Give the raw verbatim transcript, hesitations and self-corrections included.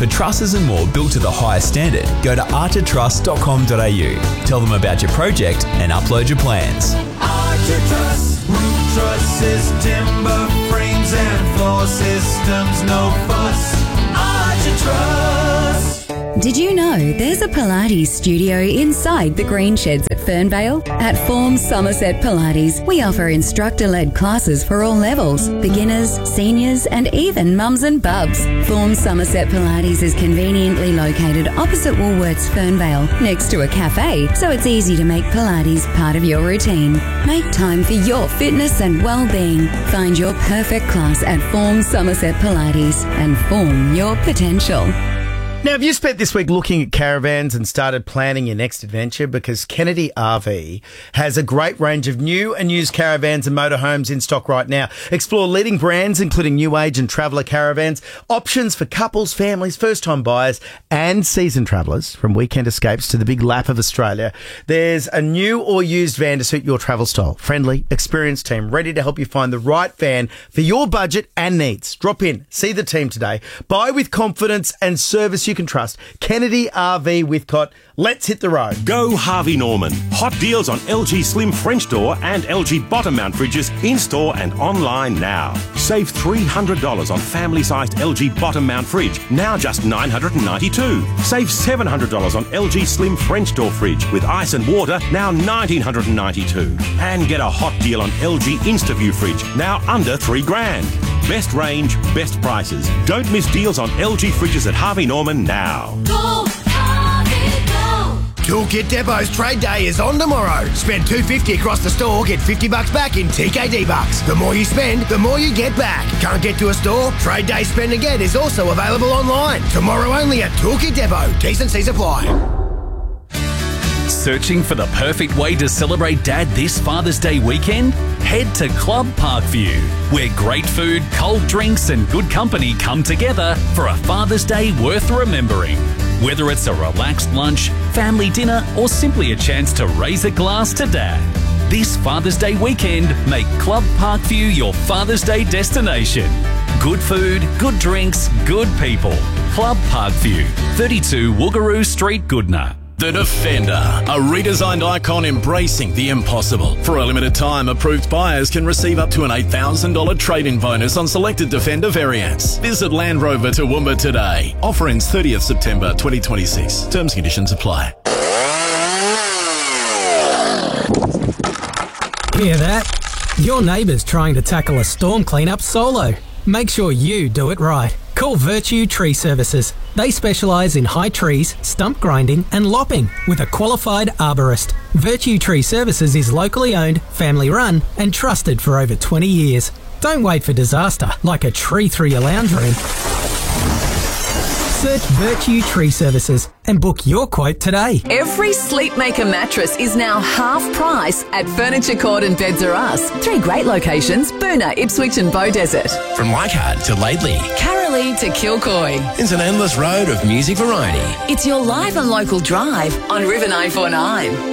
For trusses and more built to the highest standard, go to archer truss dot com dot a u. Tell them about your project and upload your plans. Archer Truss, roof trusses, timber frames and floor systems, no fuss. Archer Truss. Did you know there's a Pilates studio inside the Green Sheds at Fernvale? At Form Somerset Pilates, we offer instructor-led classes for all levels, beginners, seniors, and even mums and bubs. Form Somerset Pilates is conveniently located opposite Woolworths Fernvale, next to a cafe, so it's easy to make Pilates part of your routine. Make time for your fitness and well-being. Find your perfect class at Form Somerset Pilates and form your potential. Now, have you spent this week looking at caravans and started planning your next adventure? Because Kennedy R V has a great range of new and used caravans and motorhomes in stock right now. Explore leading brands, including new age and traveller caravans, options for couples, families, first-time buyers and season travellers, from weekend escapes to the big lap of Australia. There's a new or used van to suit your travel style. Friendly, experienced team ready to help you find the right van for your budget and needs. Drop in, see the team today. Buy with confidence and service you can trust. Kennedy R V Whitcott. Let's hit the road. Go Harvey Norman. Hot deals on L G Slim French door and L G bottom mount fridges in-store and online now. Save three hundred dollars on family-sized L G bottom mount fridge, now just nine hundred ninety-two dollars. Save seven hundred dollars on L G Slim French door fridge with ice and water, now one thousand nine hundred ninety-two dollars. And get a hot deal on L G InstaView fridge, now under three grand. Best range, best prices. Don't miss deals on L G fridges at Harvey Norman now. Go, Harvey, go! Toolkit Depot's trade day is on tomorrow. Spend two hundred fifty dollars across the store, get fifty bucks back in T K D bucks. The more you spend, the more you get back. Can't get to a store? Trade day spend and get is also available online. Tomorrow only at Toolkit Depot. T's and C's apply. Searching for the perfect way to celebrate Dad this Father's Day weekend? Head to Club Parkview, where great food, cold drinks and good company come together for a Father's Day worth remembering. Whether it's a relaxed lunch, family dinner or simply a chance to raise a glass to Dad. This Father's Day weekend, make Club Parkview your Father's Day destination. Good food, good drinks, good people. Club Parkview, thirty-two Woogaroo Street, Goodna. The Defender, a redesigned icon embracing the impossible. For a limited time, approved buyers can receive up to an eight thousand dollars trade-in bonus on selected Defender variants. Visit Land Rover Toowoomba today. Offer ends thirtieth September twenty twenty-six. Terms and conditions apply. Hear that? Your neighbour's trying to tackle a storm cleanup solo. Make sure you do it right. Call Virtue Tree Services. They specialise in high trees, stump grinding and lopping with a qualified arborist. Virtue Tree Services is locally owned, family run and trusted for over twenty years. Don't wait for disaster like a tree through your lounge room. Search Virtue Tree Services and book your quote today. Every Sleepmaker mattress is now half price at Furniture Court and Beds R Us. Three great locations, Boona, Ipswich and Beaudesert. From Leichhardt to Laidley, Carolee to Kilcoy. It's an endless road of music variety. It's your live and local drive on River nine four nine.